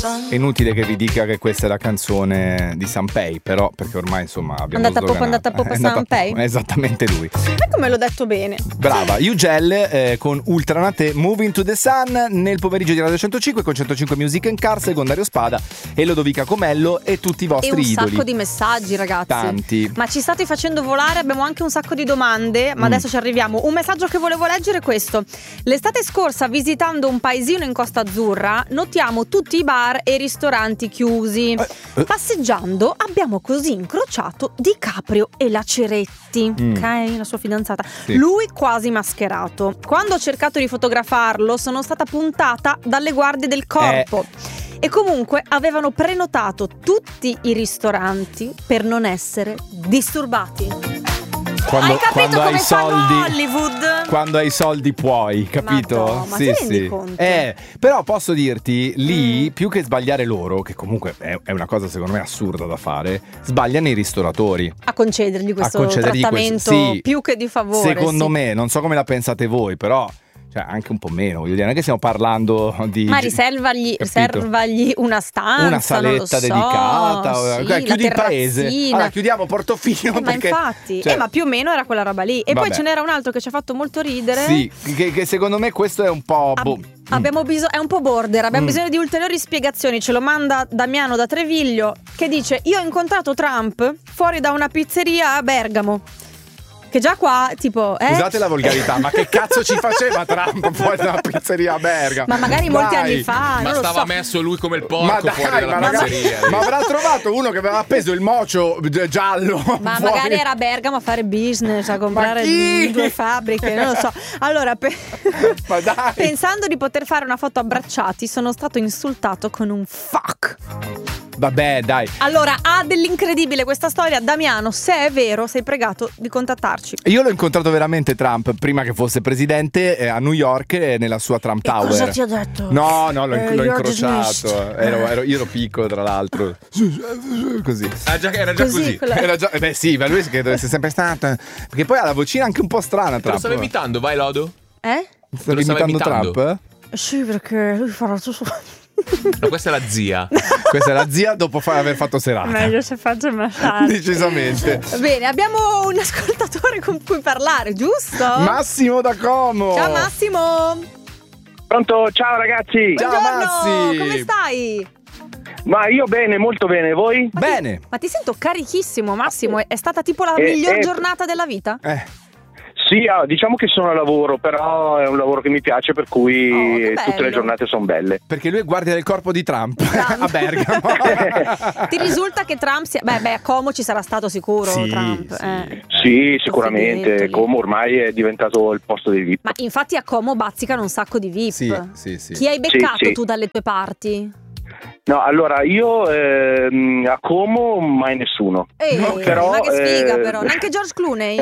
È inutile che vi dica che questa è la canzone di Sanpei, però, perché ormai insomma abbiamo andata a Sanpei. Esattamente lui. E come l'ho detto bene. Brava, Ugel con Ultranate Moving to the Sun nel pomeriggio di Radio 105 con 105 Music and Cars con Dario Spada e Lodovica Comello e tutti i vostri idoli. E un sacco di messaggi, ragazzi. Tanti. Ma ci state facendo volare, abbiamo anche un sacco di domande, ma adesso ci arriviamo. Un messaggio che volevo leggere è questo. L'estate scorsa, visitando un paesino in Costa Azzurra, notiamo tutti i bar e i ristoranti chiusi. Passeggiando abbiamo così incrociato Di Caprio e la Ceretti, ok? La sua fidanzata. Sì. Lui quasi mascherato. Quando ho cercato di fotografarlo sono stata puntata dalle guardie del corpo. E comunque avevano prenotato tutti i ristoranti per non essere disturbati. Hai capito come fanno Hollywood? Quando hai soldi puoi, capito? Ma ti rendi conto? Però posso dirti, lì, più che sbagliare loro, che comunque è una cosa secondo me assurda da fare, sbagliano i ristoratori. A concedergli questo trattamento più che di favore. Secondo me, non so come la pensate voi, però... anche un po' meno, voglio dire, non è che stiamo parlando di... Ma riservagli una stanza, una saletta dedicata, chiudi il paese. Allora chiudiamo Portofino, ma perché, infatti, ma più o meno era quella roba lì. E poi ce n'era un altro che ci ha fatto molto ridere. Sì, che secondo me questo è un po'... Abbiamo bisogno, è un po' border, abbiamo bisogno di ulteriori spiegazioni. Ce lo manda Damiano da Treviglio, che dice: io ho incontrato Trump fuori da una pizzeria a Bergamo. Che già qua, tipo, Scusate la volgarità, ma che cazzo ci faceva Trump fuori dalla pizzeria a Bergamo? Ma magari molti anni fa. Ma stava messo lui come il porco fuori dalla pizzeria. Ma avrà trovato uno che aveva appeso il mocio giallo. Ma fuori. Magari era a Bergamo a fare business, a comprare 2 fabbriche, non lo so. Allora, ma dai. pensando di poter fare una foto abbracciati, sono stato insultato con un fuck. Vabbè, dai. Allora, ha dell'incredibile questa storia. Damiano, se è vero, sei pregato di contattarci. Io l'ho incontrato veramente Trump prima che fosse presidente a New York nella sua Trump Tower. Cosa ti ha detto? No, l'ho incrociato. Io ero piccolo, tra l'altro. Così. Era già così. Era già, sì, ma lui credo che sia sempre stato. Perché poi ha la vocina anche un po' strana. Te lo stava imitando, vai Lodo? Stavi imitando Trump? Sì, perché lui farà tutto. No, questa è la zia. Questa è la zia dopo aver fatto serata. Meglio se faccio massaggi. Decisamente. Bene, abbiamo un ascoltatore con cui parlare, giusto? Massimo da Como. Ciao Massimo. Pronto, ciao ragazzi. Ciao Massi. Come stai? Ma io bene, molto bene, voi? Bene. Ma ti sento carichissimo, Massimo. È stata tipo la miglior giornata della vita? Sì, diciamo che sono a lavoro, però è un lavoro che mi piace, per cui tutte le giornate sono belle. Perché lui è guardia del corpo di Trump a Bergamo. Ti risulta che Trump sia... Beh, a Como ci sarà stato sicuro Trump. Sì, sicuramente. Como ormai è diventato il posto dei VIP. Ma infatti a Como bazzicano un sacco di VIP. Sì. Chi hai beccato tu dalle tue parti? No, allora io a Como mai nessuno. Però, ma che sfiga però. Neanche George Clooney?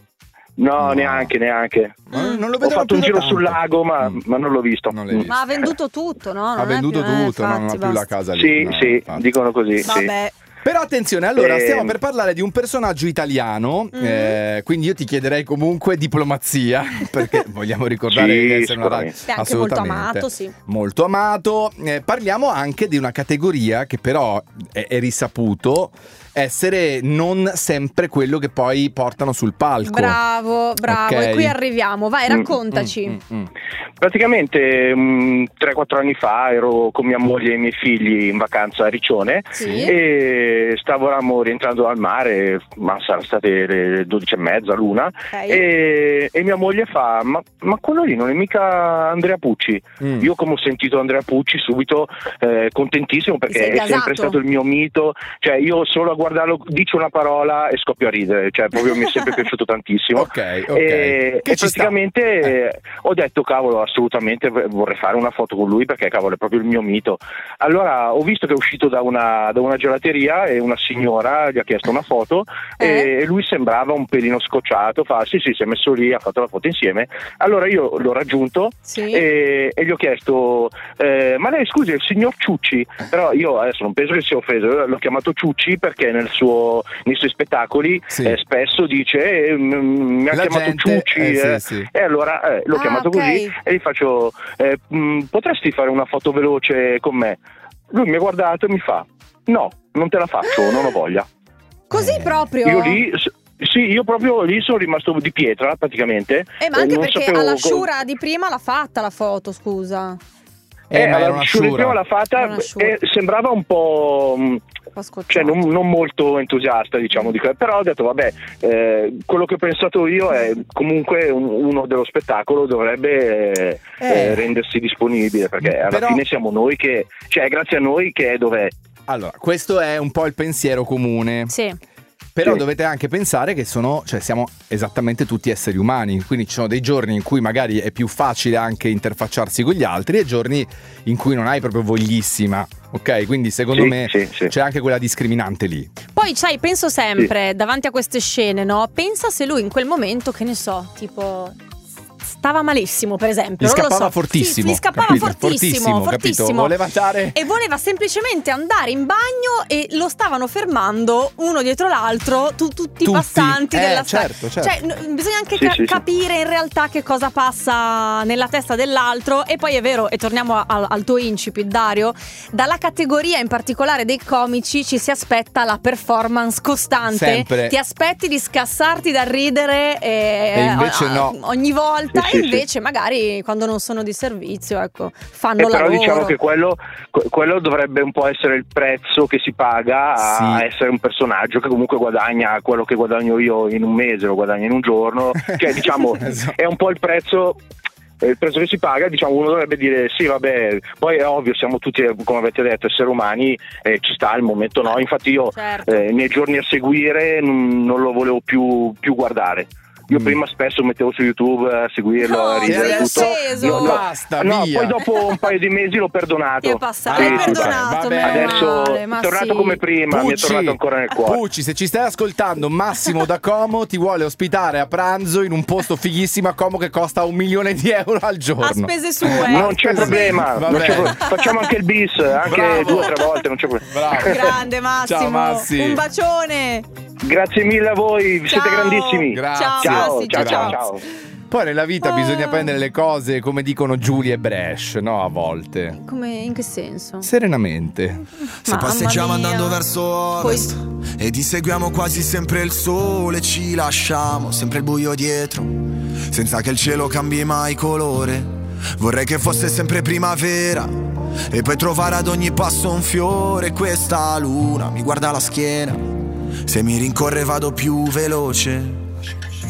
No, neanche. Non lo vedo. Ho fatto un giro sul lago, ma non l'ho visto. Ma ha venduto tutto, no? Ha venduto tutto, non ha più la casa lì. Sì, dicono così. Vabbè. Però attenzione, allora stiamo per parlare di un personaggio italiano, quindi io ti chiederei comunque diplomazia, perché vogliamo ricordare di essere una radio anche molto amato, molto amato. Parliamo anche di una categoria che però è risaputo essere non sempre quello che poi portano sul palco. Bravo, Okay. E qui arriviamo, vai, raccontaci. Praticamente 3-4 anni fa ero con mia moglie e i miei figli in vacanza a Riccione e stavamo rientrando dal mare, ma saranno state le 12:30, l'una, e mia moglie fa ma quello lì non è mica Andrea Pucci? Io come ho sentito Andrea Pucci subito contentissimo, perché è sempre stato il mio mito, cioè io solo a guardarlo dice una parola e scoppio a ridere, cioè proprio mi è sempre piaciuto tantissimo. E praticamente ho detto cavolo, assolutamente vorrei fare una foto con lui, perché cavolo è proprio il mio mito. Allora ho visto che è uscito da una gelateria e una signora gli ha chiesto una foto e lui sembrava un pelino scocciato, fa sì si è messo lì, ha fatto la foto insieme. Allora io l'ho raggiunto e gli ho chiesto ma lei scusi è il signor Ciucci? Però io adesso non penso che sia offeso, l'ho chiamato Ciucci perché nei suoi spettacoli spesso dice mi ha chiamato Ciucci e allora l'ho chiamato così e gli faccio potresti fare una foto veloce con me? Lui mi ha guardato e mi fa: no, non te la faccio, non ho voglia. Così proprio? Io lì, sì, io proprio lì sono rimasto di pietra praticamente. Ma anche non perché sapevo alla Shura di prima l'ha fatta la foto, scusa. Ma era una Shura di prima l'ha fatta e sembrava un po', cioè non molto entusiasta, diciamo, di però ho detto vabbè, quello che ho pensato io è comunque uno dello spettacolo dovrebbe rendersi disponibile, perché alla fine siamo noi che, cioè è grazie a noi che è dov'è. Allora, questo è un po' il pensiero comune. Sì. Però dovete anche pensare che siamo esattamente tutti esseri umani, quindi ci sono dei giorni in cui magari è più facile anche interfacciarsi con gli altri e giorni in cui non hai proprio voglissima, ok? Quindi secondo me c'è anche quella discriminante lì. Poi penso sempre, davanti a queste scene, no? Pensa se lui in quel momento, che ne so, tipo... stava malissimo, per esempio. Gli scappava fortissimo. Gli scappava fortissimo. Capito? Voleva andare... E voleva semplicemente andare in bagno e lo stavano fermando uno dietro l'altro, tutti i passanti della strada. Certo. Cioè, bisogna anche capire in realtà che cosa passa nella testa dell'altro. E poi è vero, e torniamo al tuo incipit, Dario, dalla categoria in particolare dei comici ci si aspetta la performance costante. Sempre. Ti aspetti di scassarti da ridere e invece no. Ogni volta. E invece magari quando non sono di servizio, ecco, fanno però lavoro. Diciamo che quello dovrebbe un po' essere il prezzo che si paga a essere un personaggio che comunque guadagna quello che guadagno io in un mese, lo guadagno in un giorno, cioè diciamo è un po' il prezzo che si paga, diciamo. Uno dovrebbe dire sì, vabbè, poi è ovvio, siamo tutti, come avete detto, esseri umani, ci sta il momento, no? Infatti io nei giorni a seguire non lo volevo più guardare. Io prima spesso mettevo su YouTube a seguirlo, a ridere tutto. Basta, via. Poi dopo un paio di mesi l'ho perdonato. Ti è passato, l'hai perdonato. Adesso è tornato come prima, Pucci, mi è tornato ancora nel cuore. Pucci, se ci stai ascoltando, Massimo da Como ti vuole ospitare a pranzo in un posto fighissimo a Como che costa €1 milione al giorno. A spese sue. Non c'è problema. Facciamo anche il bis, anche 2 o 3 volte, non c'è problema. Bravo. Grande Massimo. Ciao, Massi. Un bacione. Grazie mille a voi, siete grandissimi. Grazie. Ciao. Poi nella vita bisogna prendere le cose come dicono Giulia e Bresh, no? A volte. Come, in che senso? Serenamente. Se passeggiamo andando verso ovest e ti seguiamo quasi sempre il sole, ci lasciamo sempre il buio dietro, senza che il cielo cambi mai colore. Vorrei che fosse sempre primavera e poi trovare ad ogni passo un fiore. Questa luna mi guarda la schiena, se mi rincorre vado più veloce.